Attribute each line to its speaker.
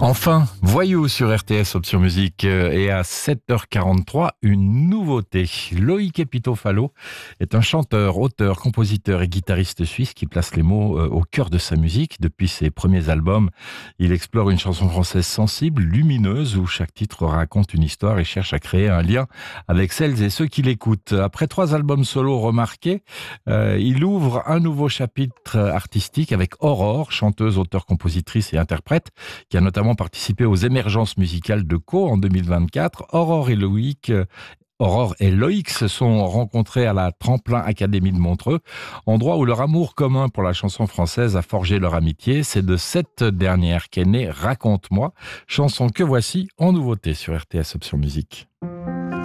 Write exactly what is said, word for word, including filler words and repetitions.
Speaker 1: Enfin, Voyou sur R T S Option Musique et à sept heures quarante-trois, une nouveauté. Loïc Epitofalo est un chanteur, auteur, compositeur et guitariste suisse qui place les mots au cœur de sa musique. Depuis ses premiers albums, il explore une chanson française sensible, lumineuse, où chaque titre raconte une histoire et cherche à créer un lien avec celles et ceux qui l'écoutent. Après trois albums solo remarqués, euh, il ouvre un nouveau chapitre artistique avec Aurore, chanteuse, auteure, compositrice et interprète, qui a notamment participé aux émergences musicales de Co en deux mille vingt-quatre. Aurore et Loïc, euh, Aurore et Loïc se sont rencontrés à la Tremplin Académie de Montreux, endroit où leur amour commun pour la chanson française a forgé leur amitié. C'est de cette dernière qu'est née Raconte-moi, chanson que voici en nouveauté sur R T S Option Musique.